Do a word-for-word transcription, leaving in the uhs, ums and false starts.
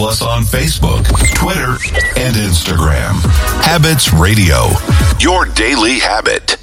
us on Facebook, Twitter, and Instagram. Habits Radio, your daily habit.